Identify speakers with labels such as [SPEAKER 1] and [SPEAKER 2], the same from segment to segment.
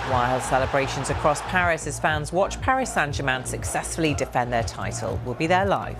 [SPEAKER 1] While celebrations across Paris as fans watch Paris Saint-Germain successfully defend their title. We'll be there live.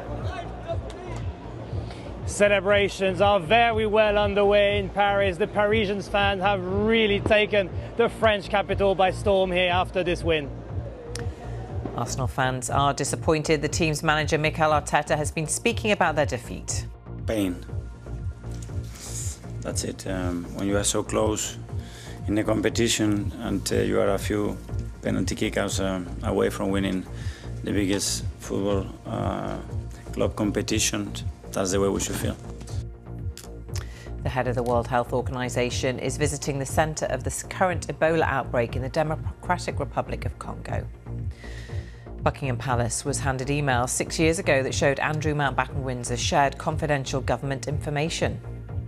[SPEAKER 2] Celebrations are very well underway in Paris. The Parisian fans have really taken the French capital by storm here after this win.
[SPEAKER 1] Arsenal fans are disappointed. The team's manager Mikel Arteta has been speaking about their defeat.
[SPEAKER 3] Pain. That's it. When you are so close in the competition and you are a few penalty kickouts away from winning the biggest football club competition, that's the way we should feel.
[SPEAKER 1] The head of the World Health Organization is visiting the centre of the current Ebola outbreak in the Democratic Republic of Congo. Buckingham Palace was handed emails 6 years ago that showed Andrew Mountbatten Windsor shared confidential government information.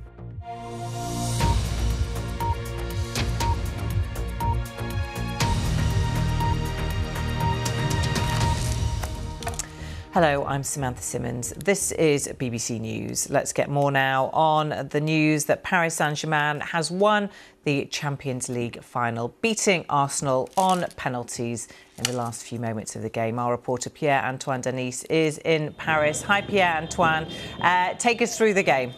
[SPEAKER 1] Hello, I'm Samantha Simmons. This is BBC News. Let's get more now on the news that Paris Saint-Germain has won the Champions League final, beating Arsenal on penalties in the last few moments of the game. Our reporter Pierre-Antoine Denis is in Paris. Hi, Pierre-Antoine. Take us through the game.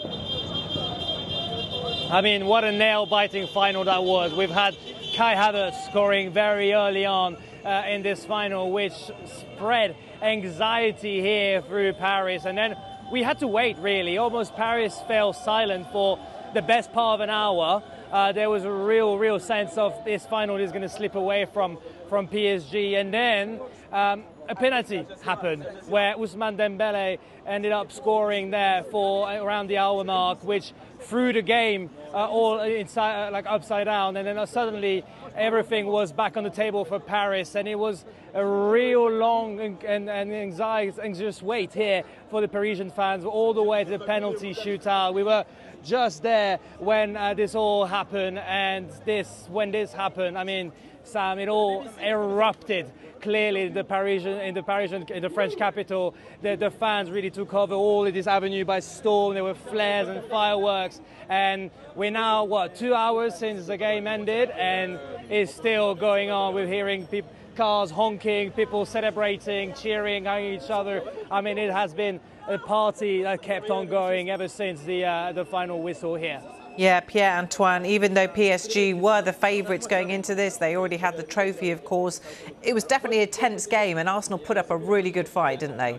[SPEAKER 2] I mean, what a nail-biting final that was. We've had Kai Havertz scoring very early on in this final, which spread anxiety here through Paris, and then we had to wait really. Almost Paris fell silent for the best part of an hour. There was a real sense of this final is going to slip away from PSG, and then a penalty happened where Ousmane Dembélé ended up scoring there for around the hour mark, which threw the game all inside, like upside down, and then suddenly everything was back on the table for Paris, and it was a real long and anxious wait here for the Parisian fans all the way to the penalty shootout. We were just there when this all happened, and when this happened, I mean, Sam, it all erupted. Clearly, in the French capital, the fans really took over all of this avenue by storm. There were flares and fireworks, and we're now 2 hours since the game ended, and it's still going on. We're hearing cars honking, people celebrating, cheering, hugging each other. I mean, it has been a party that kept on going ever since the final whistle here.
[SPEAKER 1] Yeah, Pierre-Antoine, even though PSG were the favourites going into this, they already had the trophy, of course. It was definitely a tense game, and Arsenal put up a really good fight, didn't they?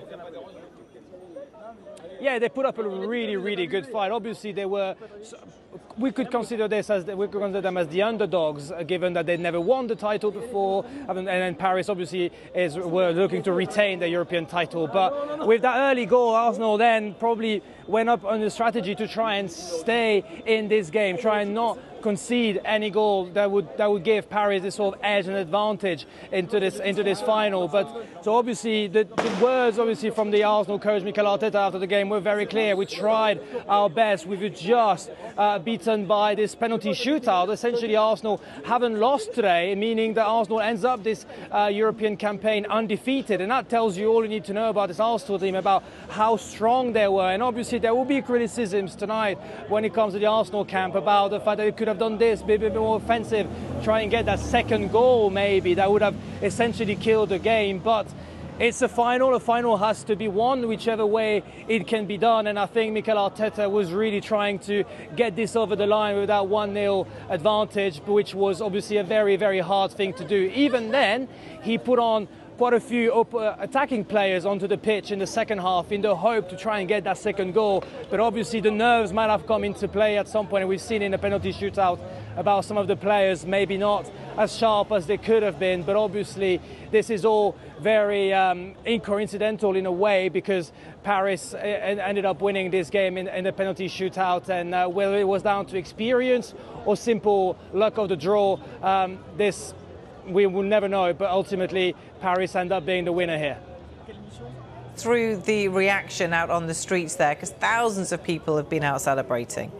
[SPEAKER 2] Yeah, they put up a really good fight. Obviously, we could consider them as the underdogs, given that they'd never won the title before, and then Paris obviously were looking to retain the European title. But with that early goal, Arsenal then probably went up on the strategy to try and stay in this game, try and not concede any goal that would give Paris this sort of edge and advantage into this final. But so obviously the words from the Arsenal coach Mikel Arteta after the game were very clear. We tried our best. We were just beaten by this penalty shootout. Essentially, Arsenal haven't lost today, meaning that Arsenal ends up this European campaign undefeated, and that tells you all you need to know about this Arsenal team, about how strong they were. And obviously there will be criticisms tonight when it comes to the Arsenal camp about the fact that it could have done this, be a bit more offensive, try and get that second goal maybe. That would have essentially killed the game. But it's a final. A final has to be won whichever way it can be done. And I think Mikel Arteta was really trying to get this over the line with that 1-0 advantage, which was obviously a very hard thing to do. Even then, he put on quite a few attacking players onto the pitch in the second half in the hope to try and get that second goal. But obviously the nerves might have come into play at some point. We've seen in the penalty shootout about some of the players maybe not as sharp as they could have been. But obviously this is all very coincidental in a way, because Paris ended up winning this game in the penalty shootout. And whether it was down to experience or simple luck of the draw, we will never know, but ultimately Paris end up being the winner here.
[SPEAKER 1] Through the reaction out on the streets there, because thousands of people have been out celebrating.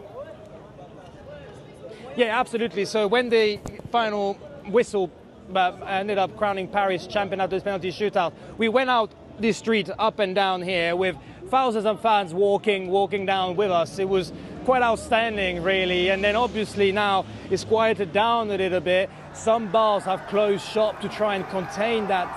[SPEAKER 2] Yeah, absolutely. So when the final whistle ended up crowning Paris champion after this penalty shootout, we went out this street up and down here with thousands of fans walking down with us. It was quite outstanding, really. And then obviously now it's quieted down a little bit. Some bars have closed shop to try and contain that